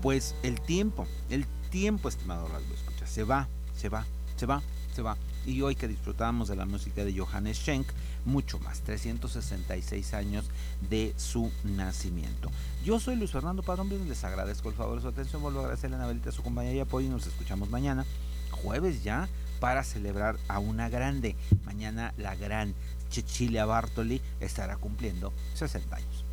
Pues el tiempo, estimado Radio Escucha, se va, se va, se va, se va. Y hoy que disfrutábamos de la música de Johannes Schenk, mucho más, 366 años de su nacimiento. Yo soy Luis Fernando Padrón, les agradezco el favor de su atención, vuelvo a agradecerle a Anabelita su compañía y apoyo y nos escuchamos mañana, jueves ya, para celebrar a una grande. Mañana la gran Cecilia Bartoli estará cumpliendo 60 años.